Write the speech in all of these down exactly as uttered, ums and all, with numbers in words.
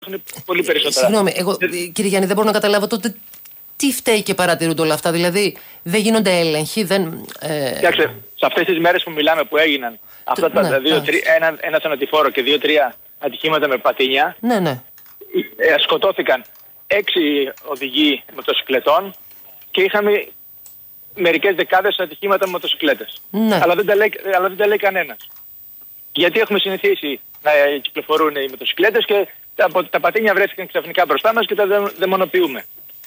έχουν πολύ περισσότερα. Συγγνώμη, εγώ, κύριε Γιάννη, δεν μπορώ να καταλάβω τότε τι φταίει και παρατηρούνται όλα αυτά. Δηλαδή, δεν γίνονται έλεγχοι, δεν. Ε... Κοιτάξτε, σε αυτές τις μέρες που μιλάμε που έγιναν αυτά τα ναι, δύο, τρί, ένα, ένα θανατηφόρο και δύο-τρία ατυχήματα με πατίνια. Ναι, ναι. Ε, σκοτώθηκαν έξι οδηγοί μοτοσυκλετών και είχαμε μερικές δεκάδες ατυχήματα με μοτοσυκλέτες. Ναι. Αλλά δεν τα λέει, αλλά δεν τα λέει κανένας. Γιατί έχουμε συνηθίσει να κυκλοφορούν οι μοτοσυκλέτες και τα, τα πατίνια βρέθηκαν ξαφνικά μπροστά μας και τα δαιμονοποιούμε.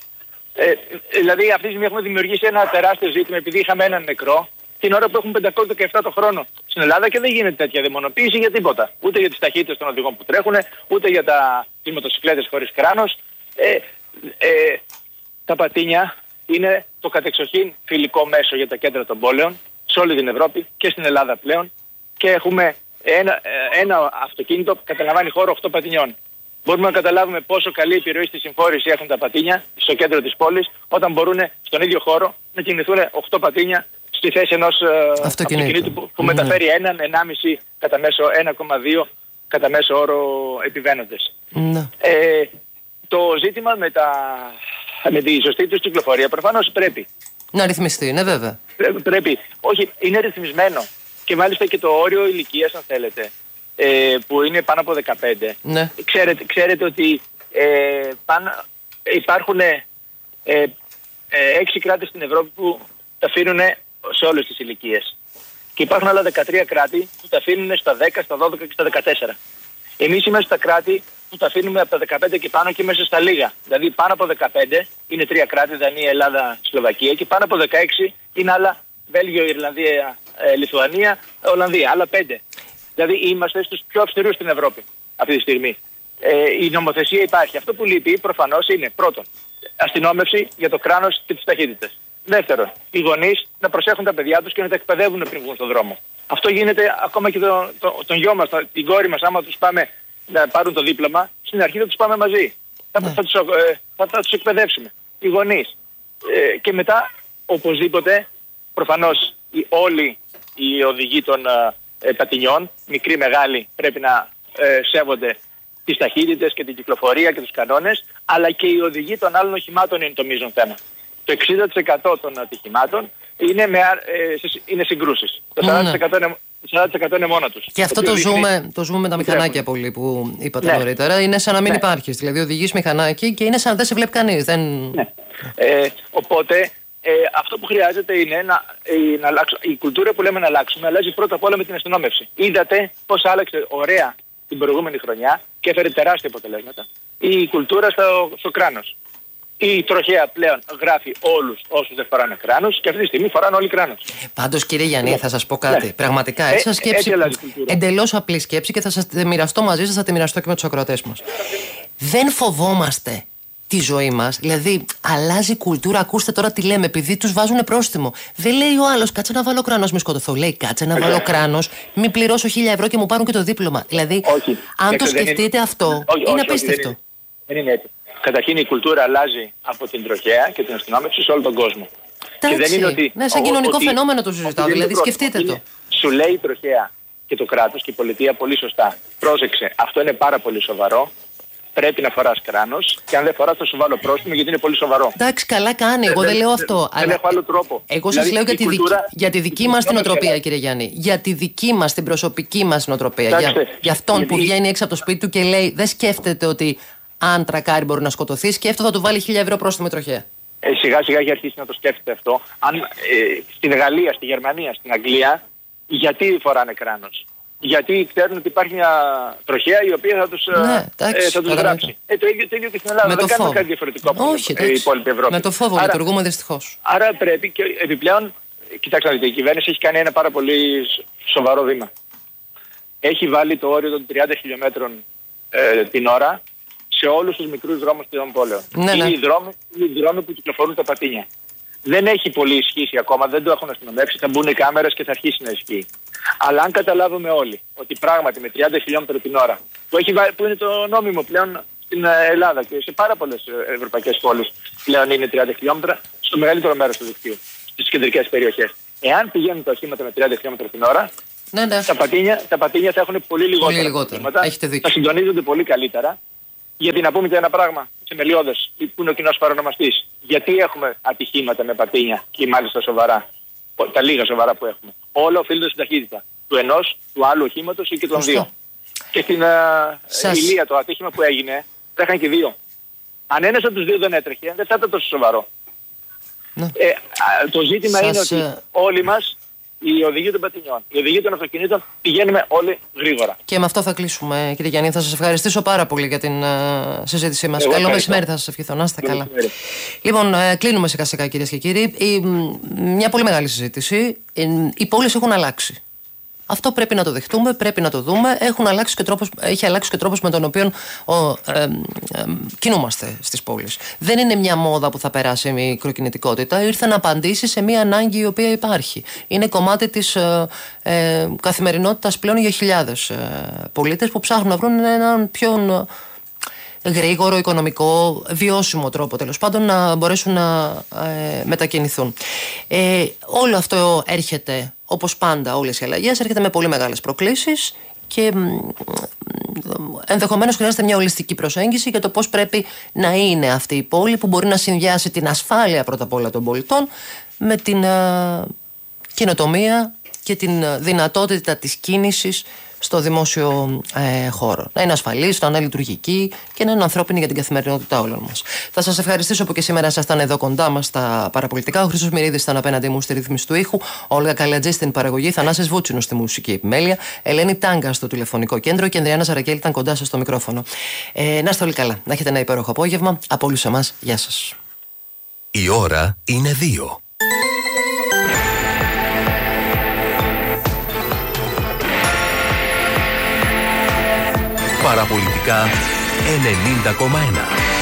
Ε, δηλαδή αυτή τη στιγμή έχουμε δημιουργήσει ένα τεράστιο ζήτημα επειδή είχαμε έναν νεκρό την ώρα που έχουμε πεντακόσιους δεκαεπτά το χρόνο στην Ελλάδα και δεν γίνεται τέτοια δαιμονοποίηση για τίποτα. Ούτε για τις ταχύτητες των οδηγών που τρέχουν, ούτε για τα, τις μοτοσυκλέτες χωρίς κράνος. Ε, ε, τα πατίνια είναι το κατεξοχήν φιλικό μέσο για τα κέντρα των πόλεων σε όλη την Ευρώπη και στην Ελλάδα πλέον και έχουμε ένα, ένα αυτοκίνητο που καταλαμβάνει χώρο οκτώ πατινιών. Μπορούμε να καταλάβουμε πόσο καλή επιρροή στη συμφόρηση έχουν τα πατίνια στο κέντρο της πόλης όταν μπορούν στον ίδιο χώρο να κινηθούν οκτώ πατίνια στη θέση ενός αυτοκινήτου, αυτοκινήτου που, που mm. μεταφέρει έναν, ενάμιση, κατά μέσο ένα κόμμα δύο κατά μέσο όρο επιβαίνοντες. Mm. Ε, το ζήτημα με, τα, με τη σωστή τους κυκλοφορία προφανώς πρέπει. Να ρυθμιστεί, ναι βέβαια. Πρέ, πρέπει. Όχι, είναι ρυθμισμένο και μάλιστα και το όριο ηλικίας αν θέλετε. Ε, που είναι πάνω από δεκαπέντε. Ναι. Ξέρετε, ξέρετε ότι ε, πάνω, υπάρχουν ε, ε, έξι κράτη στην Ευρώπη που τα αφήνουν σε όλες τις ηλικίες. Και υπάρχουν άλλα δεκατρία κράτη που τα αφήνουν στα δέκα, στα δώδεκα και στα δεκατέσσερα. Εμείς είμαστε στα κράτη που τα αφήνουμε από τα δεκαπέντε και πάνω και μέσα στα λίγα. Δηλαδή πάνω από δεκαπέντε είναι τρία κράτη, Δανία, Ελλάδα, Σλοβακία και πάνω από δεκαέξι είναι άλλα Βέλγιο, Ιρλανδία, ε, Λιθουανία, Ολλανδία, άλλα πέντε. Δηλαδή είμαστε στους πιο αυστηρούς στην Ευρώπη αυτή τη στιγμή. Ε, η νομοθεσία υπάρχει. Αυτό που λείπει προφανώς είναι πρώτον αστυνόμευση για το κράνος και τις ταχύτητες. Δεύτερον, οι γονείς να προσέχουν τα παιδιά τους και να τα εκπαιδεύουν πριν βγουν στον δρόμο. Αυτό γίνεται ακόμα και το, το, τον γιο μας, την κόρη μας, άμα τους πάμε να πάρουν το δίπλωμα, στην αρχή θα τους πάμε μαζί. Θα, ναι. θα, τους, ε, θα, θα τους εκπαιδεύσουμε. Οι γονείς. Ε, και μετά, οπωσδήποτε, προφανώς οι, όλοι οι οδηγοί των ε, πατινιών, μικροί, μεγάλοι, πρέπει να ε, σέβονται τις ταχύτητες και την κυκλοφορία και τους κανόνες, αλλά και οι οδηγοί των άλλων οχημάτων είναι το μείζον θέμα. Το εξήντα τοις εκατό των ατυχημάτων είναι, με, ε, είναι συγκρούσεις. Το σαράντα τοις εκατό, είναι, σαράντα τοις εκατό είναι μόνο τους. Και αυτό το, το, ζούμε, το ζούμε με τα μηχανάκια πολύ που είπατε ναι. νωρίτερα. Είναι σαν να μην ναι. υπάρχεις. Δηλαδή οδηγείς μηχανάκι και είναι σαν να δεν σε βλέπει κανείς. Δεν... Ναι. Ε, οπότε ε, αυτό που χρειάζεται είναι να, ε, να αλλάξουμε. Η κουλτούρα που λέμε να αλλάξουμε αλλάζει πρώτα απ' όλα με την αστυνόμευση. Είδατε πώς άλλαξε ωραία την προηγούμενη χρονιά και έφερε τεράστια αποτελέσματα. Η κουλτούρα στο, στο κράνος. Η τροχέα πλέον γράφει όλους όσους δεν φοράνε κράνος και αυτή τη στιγμή φοράνε όλοι κράνος. Πάντως κύριε Γιάννη ναι. θα σας πω κάτι. Ναι. Πραγματικά έτσι σας σκέψη, εντελώς απλή σκέψη και θα σας τη μοιραστώ μαζί σας, θα τη μοιραστώ και με τους ακροατές μας. Δεν φοβόμαστε τη ζωή μας, δηλαδή αλλάζει η κουλτούρα, ακούστε τώρα τι λέμε, επειδή τους βάζουν πρόστιμο. Δεν λέει ο άλλος κάτσε να βάλω κράνος, μη σκοτωθώ. Λέει κάτσε να βάλω κράνος, μην πληρώσω χίλια ευρώ και μου πάρουν και το δίπλωμα. Δηλαδή, όχι. αν και το σκεφτείτε είναι... αυτό, όχι, είναι όχι, απίστευτο. Όχι, δεν είναι έτσι. Καταρχήν η κουλτούρα αλλάζει από την τροχέα και την αστυνόμευση σε όλο τον κόσμο. Και δεν είναι ότι, ναι, σαν ο, κοινωνικό ότι, φαινόμενο το συζητάω, δηλαδή σκεφτείτε είναι, το. Σου λέει η τροχέα και το κράτος και η πολιτεία πολύ σωστά. Πρόσεξε, αυτό είναι πάρα πολύ σοβαρό. Πρέπει να φοράς κράνος και αν δεν φοράς θα σου βάλω πρόστιμο γιατί είναι πολύ σοβαρό. Εντάξει, καλά κάνει. Εγώ δεν, δεν λέω αυτό. Δεν, αλλά... δεν έχω άλλο τρόπο. Εγώ σας δηλαδή, λέω για τη, κουλτούρα... δική, για τη δική μας την οτροπία, κύριε Γιάννη. Για τη δική μας, την προσωπική μας νοοτροπία. Για, για αυτόν γιατί... που βγαίνει έξω από το σπίτι του και λέει δεν σκέφτεται ότι αν τρακάρει μπορεί να σκοτωθεί, σκέφτεται θα του βάλει χίλια ευρώ πρόστιμο η τροχέα. Ε, σιγά σιγά έχει αρχίσει να το σκέφτεται αυτό. Αν ε, στην Γαλλία, στη Γερμανία, στην Αγγλία, γιατί φοράνε κράνος? Γιατί ξέρουν ότι υπάρχει μια τροχέα η οποία θα τους, ναι, ε, θα τους γράψει. Ε, το, ίδιο, το ίδιο και στην Ελλάδα. Δεν κάνουμε κάτι διαφορετικό από την υπόλοιπη Ευρώπη. Με το φόβο άρα, λειτουργούμε δυστυχώς. Άρα πρέπει και επιπλέον, κοιτάξτε να δείτε, η κυβέρνηση έχει κάνει ένα πάρα πολύ σοβαρό βήμα. Έχει βάλει το όριο των τριάντα χιλιόμετρων ε, την ώρα σε όλους τους μικρούς δρόμους των πόλεων. Ναι, είναι, ναι. οι δρόμοι, είναι οι δρόμοι που κυκλοφορούν τα πατίνια. Δεν έχει πολύ ισχύσει ακόμα, δεν το έχουν αστυνομεύσει, θα μπουν οι κάμερες και θα αρχίσει να ισχύει. Αλλά αν καταλάβουμε όλοι ότι πράγματι με τριάντα χιλιόμετρα την ώρα, που, έχει, που είναι το νόμιμο πλέον στην Ελλάδα και σε πάρα πολλές ευρωπαϊκές πόλεις πλέον είναι τριάντα χιλιόμετρα, στο μεγαλύτερο μέρος του δικτύου, στις κεντρικές περιοχές. Εάν πηγαίνουν τα οχήματα με τριάντα χιλιόμετρα την ώρα, ναι, ναι. Τα, πατίνια, τα πατίνια θα έχουν πολύ λιγότερα. Πολύ λιγότερα. Θα συντονίζονται πολύ καλύτερα Γιατί να πούμε και ένα πράγμα, θεμελιώδες, που είναι ο κοινός παρονομαστής. Γιατί έχουμε ατυχήματα με πατίνια και μάλιστα σοβαρά, τα λίγα σοβαρά που έχουμε. Όλα οφείλονται στην ταχύτητα του ενός, του άλλου οχήματος ή και των δύο. Και στην uh, Ηλία το ατύχημα που έγινε, τρέχαν και δύο. Αν ένας από τους δύο δεν έτρεχε, δεν θα ήταν τόσο σοβαρό. Ναι. Ε, το ζήτημα Σας... είναι ότι όλοι μας, οι οδηγοί των πατινιών, οι οδηγοί των αυτοκινήτων, πηγαίνουμε όλοι γρήγορα. Και με αυτό θα κλείσουμε, κύριε Γιάννη. Θα σας ευχαριστήσω πάρα πολύ για την uh, συζήτησή μας. Καλό μεσημέρι, θα σας ευχηθώ. Να είστε καλά. Λοιπόν, uh, κλείνουμε σιγά σιγά, κυρίες και κύριοι. Η, μια πολύ μεγάλη συζήτηση. Οι πόλεις έχουν αλλάξει. Αυτό πρέπει να το δεχτούμε, πρέπει να το δούμε. Έχουν αλλάξει και τρόπος, έχει αλλάξει και τρόπος με τον οποίο ο, ε, ε, κινούμαστε στις πόλεις. Δεν είναι μια μόδα που θα περάσει η μικροκινητικότητα. Ήρθε να απαντήσει σε μια ανάγκη η οποία υπάρχει. Είναι κομμάτι της ε, ε, καθημερινότητας πλέον για χιλιάδες ε, πολίτες που ψάχνουν να βρουν έναν πιο γρήγορο, οικονομικό, βιώσιμο τρόπο τέλος πάντων να μπορέσουν να ε, μετακινηθούν. Ε, όλο αυτό έρχεται, όπως πάντα όλες οι αλλαγές, έρχεται με πολύ μεγάλες προκλήσεις και ενδεχομένως χρειάζεται μια ολιστική προσέγγιση για το πώς πρέπει να είναι αυτή η πόλη που μπορεί να συνδυάσει την ασφάλεια πρώτα απ' όλα των πολιτών με την ε, καινοτομία και την δυνατότητα της κίνησης στο δημόσιο ε, χώρο. Να είναι ασφαλής, να είναι λειτουργική και να είναι ανθρώπινη για την καθημερινότητα όλων μας. Θα σας ευχαριστήσω που και σήμερα ήσασταν εδώ κοντά μας στα παραπολιτικά. Ο Χρήστος Μυρίδης ήταν απέναντί μου στη ρύθμιση του ήχου, ο Όλγα Καλατζή στην παραγωγή, Θανάσης Βούτσινος στη μουσική επιμέλεια, Ελένη Τάγκα στο τηλεφωνικό κέντρο και Ανδριάννα Ζαρακέλη ήταν κοντά σας στο μικρόφωνο. Ε, να είστε όλοι καλά. Να έχετε ένα υπέροχο απόγευμα. Από όλους εμάς, γεια σας. Η ώρα είναι δύο. Παραπολιτικά ενενήντα κόμμα ένα.